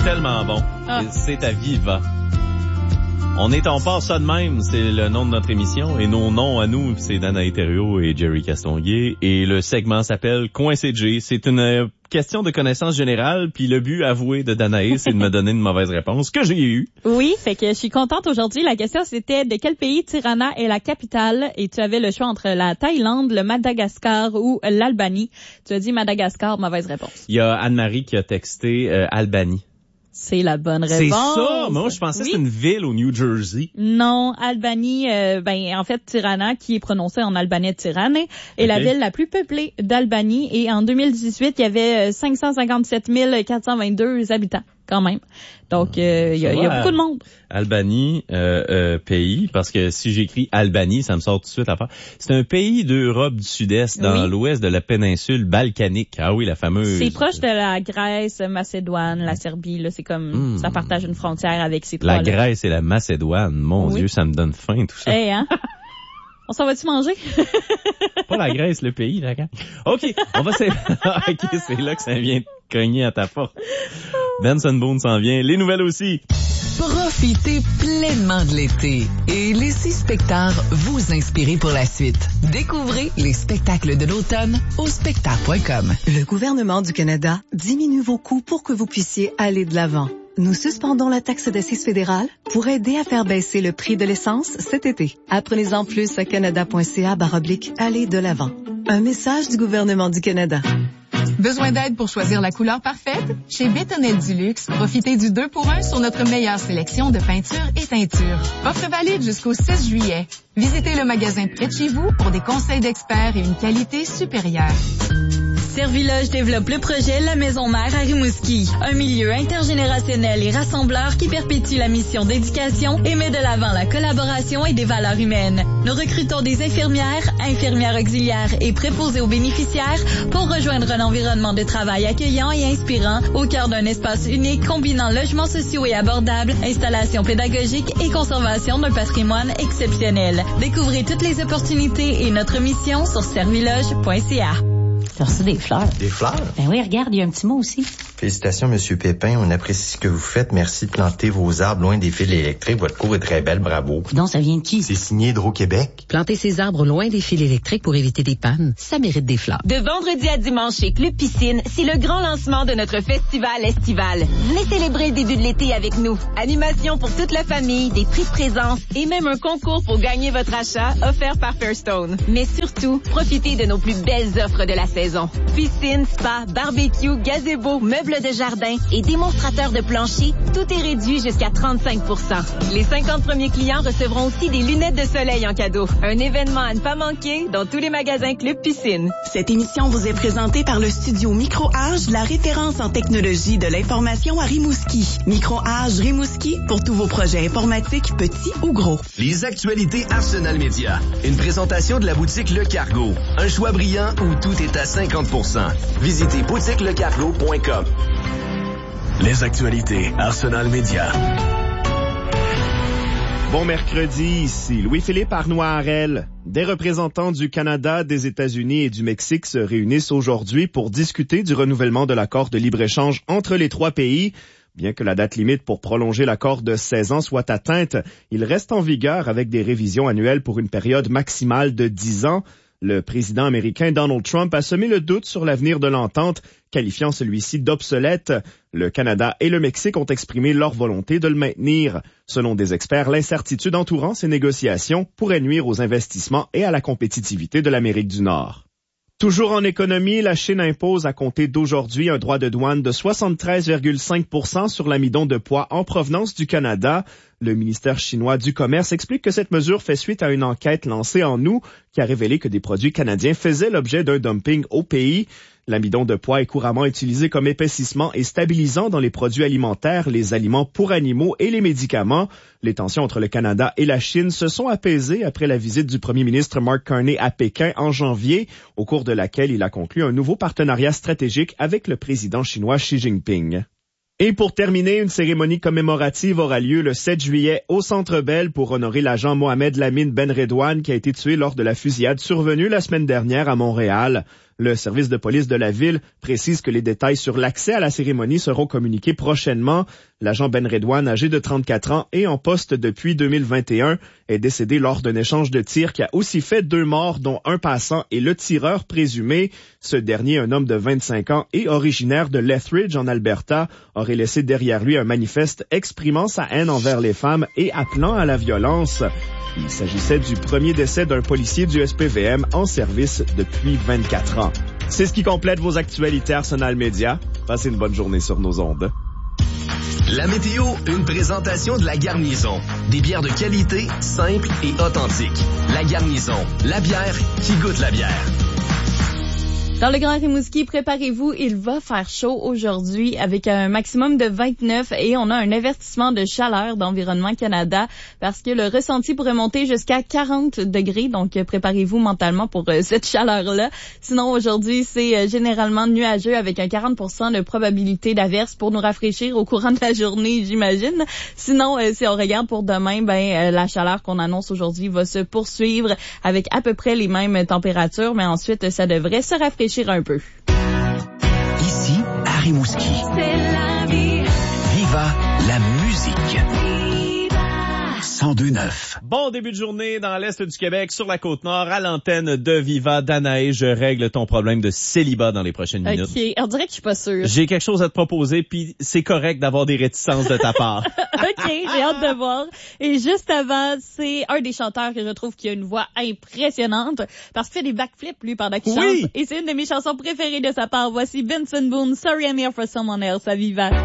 tellement bon. C'est à Viva. On part ça de même, c'est le nom de notre émission. Et nos noms à nous, c'est Danae Thériault et Jerry Castonguay. Et le segment s'appelle Coincé J. C'est une question de connaissance générale, puis le but avoué de Danae, c'est de me donner une mauvaise réponse que j'ai eue. Oui, fait que je suis contente aujourd'hui. La question, c'était de quel pays Tirana est la capitale? Et tu avais le choix entre la Thaïlande, le Madagascar ou l'Albanie. Tu as dit Madagascar, mauvaise réponse. Il y a Anne-Marie qui a texté Albanie. C'est la bonne réponse. C'est ça? Moi, je pensais que c'était une ville au New Jersey. Non, Albanie, en fait, Tirana, qui est prononcé en albanais Tirane, est la ville la plus peuplée d'Albanie. Et en 2018, il y avait 557 422 habitants, quand même. Donc, il y a beaucoup de monde. Albanie, pays, parce que si j'écris Albanie, ça me sort tout de suite à part. C'est un pays d'Europe du Sud-Est, dans l'ouest de la péninsule balkanique. Ah oui, la fameuse. C'est proche de la Grèce, Macédoine, la Serbie, là. C'est comme, ça partage une frontière avec ces trois-là. La Grèce et la Macédoine. Mon Dieu, ça me donne faim, tout ça. Hein? On s'en va-tu manger? Pas la Grèce, le pays, d'accord. OK, on va OK, c'est là que ça vient cogner à ta porte. Benson Boone s'en vient. Les nouvelles aussi. Profitez pleinement de l'été et laissez Spectar vous inspirer pour la suite. Découvrez les spectacles de l'automne au spectar.com. Le gouvernement du Canada diminue vos coûts pour que vous puissiez aller de l'avant. Nous suspendons la taxe d'assises fédérale pour aider à faire baisser le prix de l'essence cet été. Apprenez-en plus à canada.ca/aller de l'avant. Un message du gouvernement du Canada. Besoin d'aide pour choisir la couleur parfaite? Chez Bétonnel du Luxe, profitez du 2-pour-1 sur notre meilleure sélection de peintures et teintures. Offre valide jusqu'au 6 juillet. Visitez le magasin près de chez vous pour des conseils d'experts et une qualité supérieure. Serviloge développe le projet La Maison Mère à Rimouski, un milieu intergénérationnel et rassembleur qui perpétue la mission d'éducation et met de l'avant la collaboration et des valeurs humaines. Nous recrutons des infirmières, infirmières auxiliaires et préposés aux bénéficiaires pour rejoindre un environnement de travail accueillant et inspirant au cœur d'un espace unique combinant logements sociaux et abordables, installations pédagogiques et conservation d'un patrimoine exceptionnel. Découvrez toutes les opportunités et notre mission sur serviloge.ca. T'as reçu des fleurs. Des fleurs? Ben oui, regarde, il y a un petit mot aussi. Félicitations, Monsieur Pépin. On apprécie ce que vous faites. Merci de planter vos arbres loin des fils électriques. Votre cour est très belle, bravo. Donc, ça vient de qui? C'est signé Hydro-Québec. Planter ses arbres loin des fils électriques pour éviter des pannes, ça mérite des fleurs. De vendredi à dimanche chez Club Piscine, c'est le grand lancement de notre festival estival. Venez célébrer le début de l'été avec nous. Animation pour toute la famille, des prix de présence et même un concours pour gagner votre achat offert par Fairstone. Mais surtout, profitez de nos plus belles offres de la saison. Piscine, spa, barbecue, gazebo, meubles de jardin et démonstrateurs de plancher, tout est réduit jusqu'à 35 %. Les 50 premiers clients recevront aussi des lunettes de soleil en cadeau. Un événement à ne pas manquer dans tous les magasins Club Piscine. Cette émission vous est présentée par le studio Micro-Age, la référence en technologie de l'information à Rimouski. Micro-Age Rimouski pour tous vos projets informatiques, petits ou gros. Les actualités Arsenal Média. Une présentation de la boutique Le Cargo. Un choix brillant où tout est à 50 %. Visitez boutiquelecargo.com. Les actualités Arsenal Média. Bon mercredi, ici Louis-Philippe Arnois-Harel. Des représentants du Canada, des États-Unis et du Mexique se réunissent aujourd'hui pour discuter du renouvellement de l'accord de libre-échange entre les trois pays. Bien que la date limite pour prolonger l'accord de 16 ans soit atteinte, il reste en vigueur avec des révisions annuelles pour une période maximale de 10 ans. Le président américain Donald Trump a semé le doute sur l'avenir de l'entente, qualifiant celui-ci d'obsolète. Le Canada et le Mexique ont exprimé leur volonté de le maintenir. Selon des experts, l'incertitude entourant ces négociations pourrait nuire aux investissements et à la compétitivité de l'Amérique du Nord. Toujours en économie, la Chine impose à compter d'aujourd'hui un droit de douane de 73,5 % sur l'amidon de poids en provenance du Canada. Le ministère chinois du Commerce explique que cette mesure fait suite à une enquête lancée en août qui a révélé que des produits canadiens faisaient l'objet d'un dumping au pays. L'amidon de poids est couramment utilisé comme épaississement et stabilisant dans les produits alimentaires, les aliments pour animaux et les médicaments. Les tensions entre le Canada et la Chine se sont apaisées après la visite du premier ministre Mark Carney à Pékin en janvier, au cours de laquelle il a conclu un nouveau partenariat stratégique avec le président chinois Xi Jinping. Et pour terminer, une cérémonie commémorative aura lieu le 7 juillet au Centre Bell pour honorer l'agent Mohamed Lamine Ben Redouane qui a été tué lors de la fusillade survenue la semaine dernière à Montréal. Le service de police de la ville précise que les détails sur l'accès à la cérémonie seront communiqués prochainement. L'agent Ben Redouane, âgé de 34 ans et en poste depuis 2021, est décédé lors d'un échange de tirs qui a aussi fait 2 morts, dont un passant et le tireur présumé. Ce dernier, un homme de 25 ans et originaire de Lethbridge en Alberta, aurait laissé derrière lui un manifeste exprimant sa haine envers les femmes et appelant à la violence. Il s'agissait du premier décès d'un policier du SPVM en service depuis 24 ans. C'est ce qui complète vos actualités Arsenal Média. Passez une bonne journée sur nos ondes. La météo, une présentation de La Garnison. Des bières de qualité, simples et authentiques. La Garnison, la bière qui goûte la bière. Dans le Grand Rimouski, préparez-vous, il va faire chaud aujourd'hui avec un maximum de 29 et on a un avertissement de chaleur d'Environnement Canada parce que le ressenti pourrait monter jusqu'à 40 degrés. Donc, préparez-vous mentalement pour cette chaleur-là. Sinon, aujourd'hui, c'est généralement nuageux avec un 40% de probabilité d'averse pour nous rafraîchir au courant de la journée, j'imagine. Sinon, si on regarde pour demain, la chaleur qu'on annonce aujourd'hui va se poursuivre avec à peu près les mêmes températures, mais ensuite, ça devrait se rafraîchir un peu. Ici, à Rimouski. C'est la vie. Viva la musique. 102.9. Bon début de journée dans l'Est du Québec, sur la Côte-Nord, à l'antenne de Viva. Danae, je règle ton problème de célibat dans les prochaines minutes. OK, on dirait que je suis pas sûre. J'ai quelque chose à te proposer, puis c'est correct d'avoir des réticences de ta part. OK, j'ai hâte de voir. Et juste avant, c'est un des chanteurs que je trouve qui a une voix impressionnante parce qu'il fait des backflips, lui, pendant qu'il chante. Et c'est une de mes chansons préférées de sa part. Voici Vincent Boone, Sorry I'm Here for Someone Else à Viva.